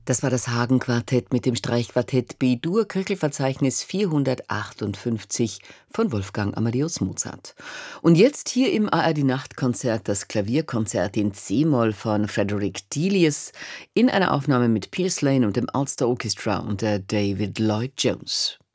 Das war das Hagen-Quartett mit dem Streichquartett B-Dur, Köchelverzeichnis 458 von Wolfgang Amadeus Mozart. Und jetzt hier im ARD-Nachtkonzert das Klavierkonzert in C-Moll von Frederick Delius in einer Aufnahme mit Piers Lane und dem Ulster Orchestra unter David Lloyd Jones.